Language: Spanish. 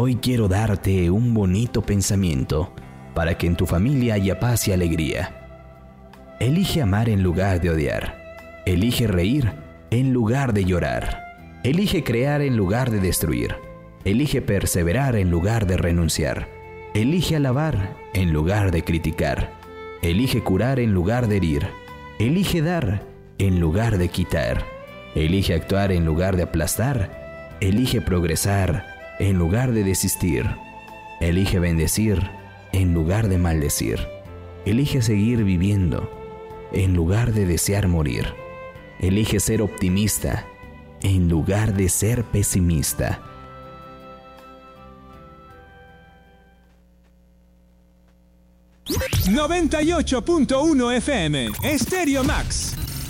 Hoy quiero darte un bonito pensamiento para que en tu familia haya paz y alegría. Elige amar en lugar de odiar. Elige reír en lugar de llorar. Elige crear en lugar de destruir. Elige perseverar en lugar de renunciar. Elige alabar en lugar de criticar. Elige curar en lugar de herir. Elige dar en lugar de quitar. Elige actuar en lugar de aplastar. Elige progresar en lugar de desistir. Elige bendecir en lugar de maldecir. Elige seguir viviendo en lugar de desear morir. Elige ser optimista en lugar de ser pesimista. ¡98.1 FM! Estéreo Max.